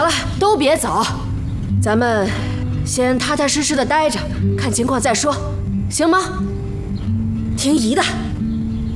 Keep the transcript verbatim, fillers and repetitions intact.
了，都别走，咱们先踏踏实实的待着，看情况再说，行吗？听姨的。